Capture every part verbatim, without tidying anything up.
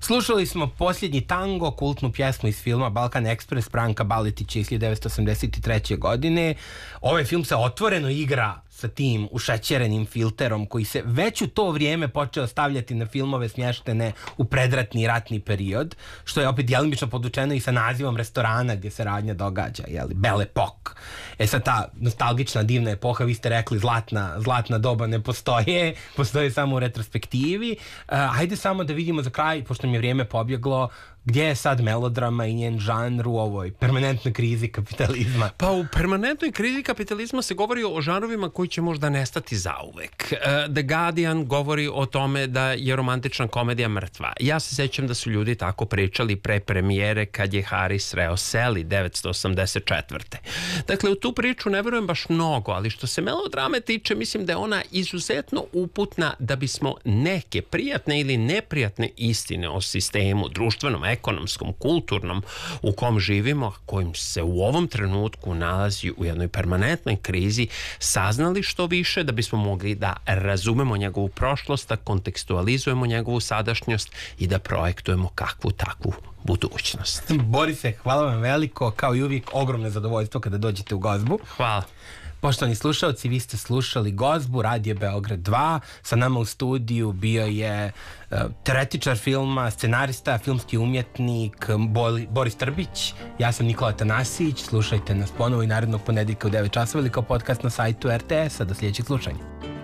Slušali smo Posljednji tango, kultnu pjesmu iz filma Balkan Ekspres Branka Baletića iz hiljadu devetsto osamdeset treće. godine. Ovaj film se otvoreno igra sa tim ušećerenim filterom koji se već u to vrijeme počeo stavljati na filmove smještene u predratni ratni period, što je opet djelimično podučeno i sa nazivom restorana gdje se radnja događa, jeli, Belle Époque. E sad ta nostalgična divna epoha, vi ste rekli zlatna, zlatna doba ne postoje, postoje samo u retrospektivi. Uh, hajde samo da vidimo za kraj, pošto mi je vrijeme pobjeglo, gdje je sad melodrama i njen žanr u ovoj permanentnoj krizi kapitalizma? Pa u permanentnoj krizi kapitalizma se govori o žanrovima koji će možda nestati zauvek. The Guardian govori o tome da je romantična komedija mrtva. Ja se sjećam da su ljudi tako pričali pre premijere kad je Harry sreo Sally devetsto osamdeset četvrte. Dakle, u tu priču ne verujem baš mnogo, ali što se melodrame tiče, mislim da je ona izuzetno uputna da bismo neke prijatne ili neprijatne istine o sistemu, društvenom, ekonomskom, kulturnom u kom živimo, kojim se u ovom trenutku nalazi u jednoj permanentnoj krizi, saznali što više da bismo mogli da razumemo njegovu prošlost, da kontekstualizujemo njegovu sadašnjost i da projektujemo kakvu takvu budućnost. Borise, hvala vam veliko, kao i uvijek ogromno zadovoljstvo kada dođete u Gozbu. Hvala. Poštovani slušalci, vi ste slušali Gozbu, Radio Beograd dva. Sa nama u studiju bio je uh, teoretičar filma, scenarista, filmski umjetnik Boli, Boris Trbić. Ja sam Nikola Tanasić. Slušajte nas ponovo i narednog ponedjeljka u devet časova ili kao podcast na sajtu R T S-a. Do sljedećeg slušanja.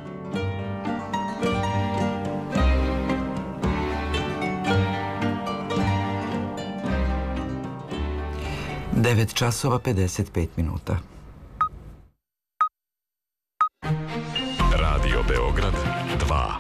devet časova pedeset pet minuta. Radio Beograd dva.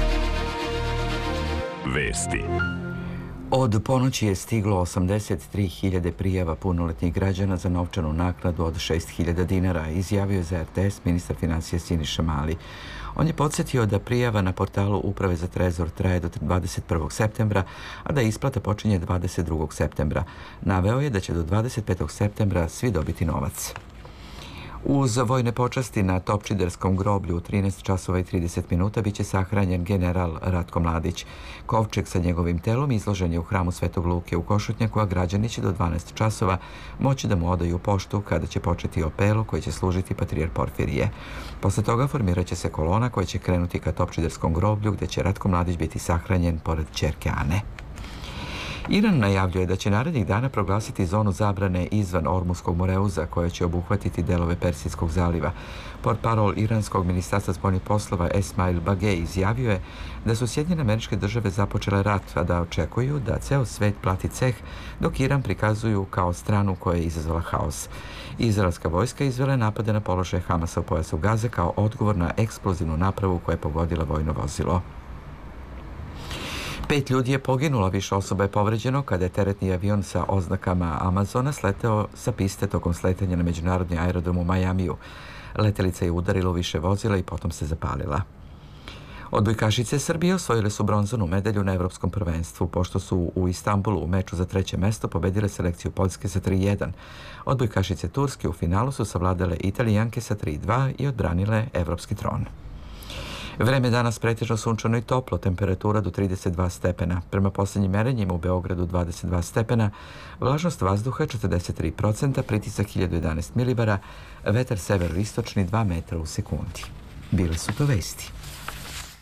Vesti. Od ponoći je stiglo osamdeset tri hiljade prijava punoletnih građana za novčanu naknadu od šest hiljada dinara, izjavio je za R T S ministar financija Siniša Mali. On je podsjetio da prijava na portalu Uprave za trezor traje do dvadeset prvog septembra, a da isplata počinje dvadeset drugog septembra. Naveo je da će do dvadeset petog septembra svi dobiti novac. Uz vojne počasti na Topčiderskom groblju u trinaest časova i trideset minuta biće sahranjen general Ratko Mladić. Kovčeg sa njegovim telom izložen je u hramu Svetog Luke u Košutnjaku, a građani će do dvanaest časova moći da mu odaju poštu kada će početi opelo koji će služiti patrijar Porfirije. Posle toga formirat će se kolona koja će krenuti ka Topčiderskom groblju gdje će Ratko Mladić biti sahranjen pored ćerke Ane. Iran najavljuje da će narednih dana proglasiti zonu zabrane izvan Ormuskog moreuza koja će obuhvatiti delove Persijskog zaliva. Portparol iranskog ministarstva spoljnih poslova Esmail Bagej izjavio je da su Sjedinjene Američke Države započele rat, a da očekuju da ceo svet plati ceh, dok Iran prikazuju kao stranu koja je izazvala haos. Izraelska vojska izvela je napade na položaje Hamasa u pojasu Gaze kao odgovor na eksplozivnu napravu koja je pogodila vojno vozilo. Pet ljudi je poginulo, više osoba je povređeno kada je teretni avion sa oznakama Amazona sleteo sa piste tokom sletanja na međunarodni aerodrom u Majamiju. Letelica je udarila u više vozila i potom se zapalila. Odbojkašice Srbije osvojile su bronzanu medalju na Evropskom prvenstvu, pošto su u Istanbulu u meču za treće mesto pobedile selekciju Poljske sa tri jedan. Odbojkašice Turske u finalu su savladale Italijanke sa tri dva i odbranile evropski tron. Vreme danas pretežno sunčano i toplo, temperatura do trideset dva stepena. Prema posljednjim merenjima u Beogradu dvadeset dva stepena, vlažnost vazduha četrdeset tri procenta, pritisak hiljadu jedanaest milibara, vetar severo-istočni dva metra u sekundi. Bile su to vesti.